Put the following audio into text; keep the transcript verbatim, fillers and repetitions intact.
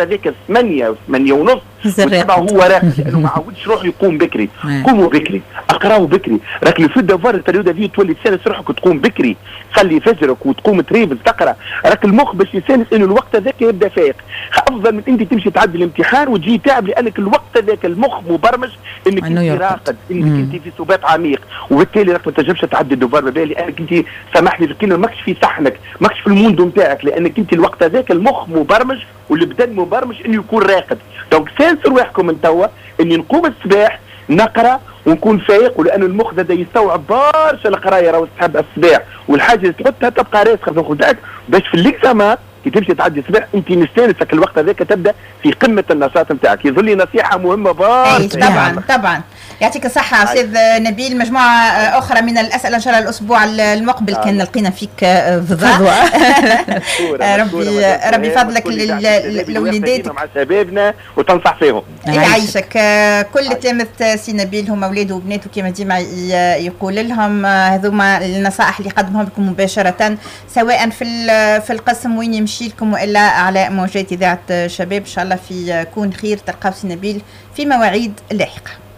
هذاك ثمانية ثمانية ونص وسبعة هو راقد لانه ما عودش روحه يقوم بكري. قوموا بكري، اقراوا بكري، راك لو في دافوار البريود هذه تولي تسانس روحك تقوم بكري، تصلي فجرك وتقوم تريفز تقرا، راك المخ باش يسانس انه الوقت هذاك يبدا فايق، افضل من انت تمشي تعدي الامتحان وتجي تعب لانك الوقت هذاك المخ مبرمج انك انت راقد، انك انت في سبات عميق، وبالتالي راك ما تنجمش تعدي الدوفار بها لانك انت سامحني في الكلمه ماكش في صحنك، ماكش في الموندو نتاعك، لانك انت الوقت هذاك المخ مبرمج والبدن مبرمج انه يكون راقد. دونك سانسوا رواحكم من توا اني نقوم الصباح نقرا ونكون فايق، ولانه المخ هذا يستوعب برشا القرايه راهو تحب الصباح، والحاجه اللي تحطها تبقى راسخه في المخ نتاعك باش في الاكزامات كي تمشي تعدي الصباح انت مستانسك الوقت هذاك تبدا في قمه النشاط نتاعك. يظل لي نصيحه مهمه برشا. طبعا طبعا يعطيك الصحه استاذ نبيل. مجموعه اخرى من الاسئله ان شاء الله الاسبوع المقبل كان لقينا فيك فضاء. ربي ربي فضلك لوليداتك مع شبابنا وتنصح فيهم. يعيشك. كل تلامذة سي نبيل هم اولاده وبناته كما ديما يقول لهم، هذوما النصائح اللي قدمهم لكم مباشره سواء في في القسم وين يمشي لكم والا على موجات اذاعه شباب. ان شاء الله في كون خير تلقاو سي نبيل في مواعيد لاحقه.